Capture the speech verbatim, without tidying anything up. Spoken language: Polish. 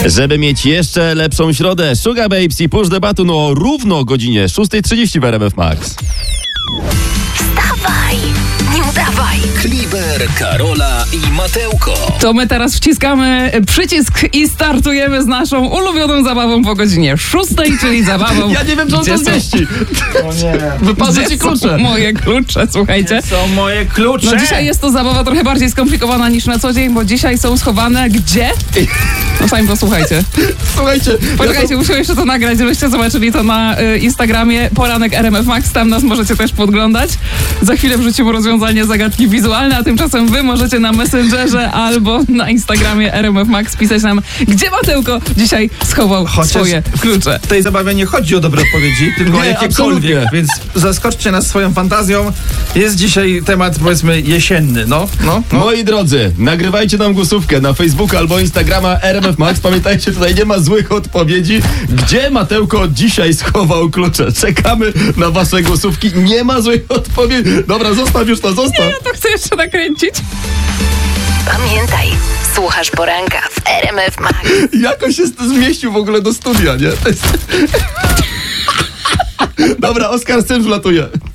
Żeby mieć jeszcze lepszą środę, Sugar Babes i Push the Button o równo o godzinie szósta trzydzieści w R M F Max. Wstawaj, nie udawaj. Kliber, Karola i Mateuko. To my teraz wciskamy przycisk i startujemy z naszą ulubioną zabawą po godzinie szóstej, czyli zabawą... Ja nie wiem, czy on to zmieści. O nie. Wypadły ci klucze. Moje klucze, słuchajcie. Są moje klucze. No dzisiaj jest to zabawa trochę bardziej skomplikowana niż na co dzień, bo dzisiaj są schowane gdzie? No sami posłuchajcie. Słuchajcie. Poczekajcie, muszę jeszcze to nagrać, żebyście zobaczyli to na y, Instagramie Poranek R M F Max, tam nas możecie też podglądać. Za chwilę wrzucimy rozwiązanie zagadki wizualne, a tymczasem wy możecie na Messengerze albo na Instagramie R M F Max pisać nam, gdzie Mateuko dzisiaj schował Chociaż swoje klucze. W tej zabawie nie chodzi o dobre odpowiedzi, tylko o Nie, jakiekolwiek, absolutnie. więc zaskoczcie nas swoją fantazją. Jest dzisiaj temat, powiedzmy, jesienny, no, no, no. Moi drodzy, nagrywajcie nam głosówkę na Facebooka albo Instagrama R M F Max. Pamiętajcie, tutaj nie ma złych odpowiedzi. Gdzie Mateuko dzisiaj schował klucze? Czekamy na wasze głosówki. Nie ma złych odpowiedzi. Dobra, zostaw już to, zostaw. Ja to chcę jeszcze nakręcić. Pamiętaj, słuchasz poranka w R M F Max. Jakoś się zmieścił w ogóle do studia, nie? To jest... Dobra, Oskar Syn wlatuje.